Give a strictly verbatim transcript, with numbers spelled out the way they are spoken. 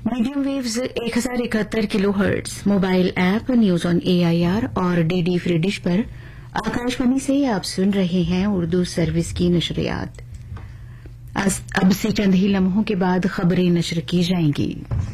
Medium waves एक हजार इकहत्तर kilo hertz, mobile app news on AIR और डीडी फ्री डिश पर आकाशवाणी से आप सुन रहे हैं उर्दू सर्विस की नशरियात। अब से चंद ही लम्हों के बाद खबरें नशर की जाएंगी।